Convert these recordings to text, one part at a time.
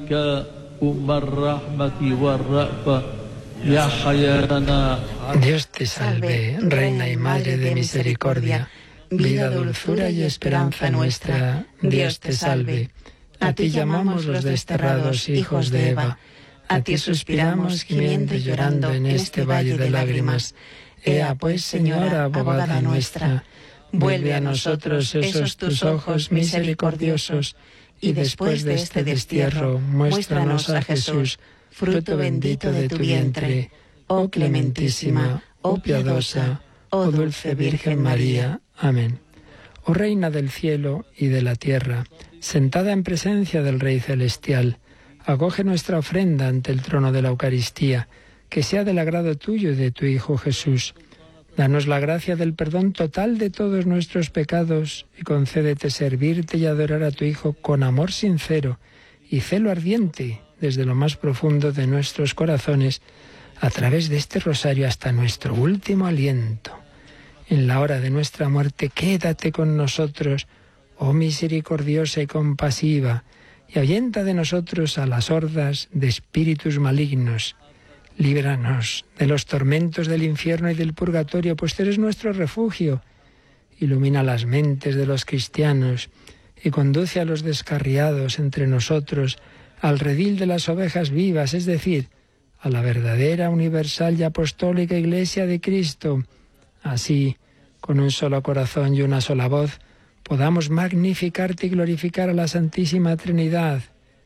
Dios te salve, Reina y Madre de misericordia, vida, dulzura y esperanza nuestra. Dios te salve. A ti llamamos los desterrados hijos de Eva. A ti suspiramos gimiendo y llorando en este valle de lágrimas. Ea pues, Señora, abogada nuestra, vuelve a nosotros esos tus ojos misericordiosos, y después de este destierro, muéstranos a Jesús, fruto bendito de tu vientre. Oh clementísima, oh piadosa, oh dulce Virgen María. Amén. Oh Reina del cielo y de la tierra, sentada en presencia del Rey celestial, acoge nuestra ofrenda ante el trono de la Eucaristía, que sea del agrado tuyo y de tu Hijo Jesús. Danos la gracia del perdón total de todos nuestros pecados y concédete servirte y adorar a tu Hijo con amor sincero y celo ardiente desde lo más profundo de nuestros corazones, a través de este rosario hasta nuestro último aliento. En la hora de nuestra muerte, quédate con nosotros, oh misericordiosa y compasiva, y ahuyenta de nosotros a las hordas de espíritus malignos. Líbranos de los tormentos del infierno y del purgatorio, pues tú eres nuestro refugio. Ilumina las mentes de los cristianos y conduce a los descarriados entre nosotros al redil de las ovejas vivas, es decir, a la verdadera, universal y apostólica Iglesia de Cristo. Así, con un solo corazón y una sola voz, podamos magnificarte y glorificar a la Santísima Trinidad,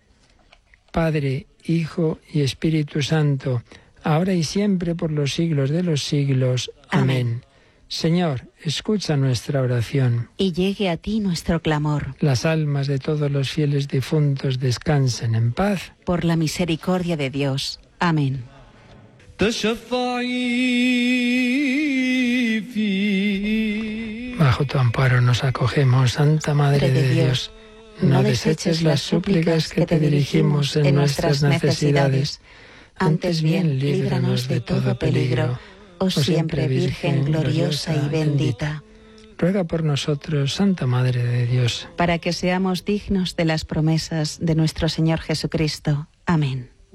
Padre, Hijo y Espíritu Santo, ahora y siempre por los siglos de los siglos. Amén. Señor, escucha nuestra oración. Y llegue a ti nuestro clamor. Las almas de todos los fieles difuntos descansen en paz. Por la misericordia de Dios. Amén. Bajo tu amparo nos acogemos, Santa Madre de Dios. No deseches las súplicas que te dirigimos en nuestras necesidades. Antes bien, líbranos de todo peligro. Oh siempre Virgen gloriosa y bendita. Ruega por nosotros, Santa Madre de Dios, para que seamos dignos de las promesas de nuestro Señor Jesucristo. Amén.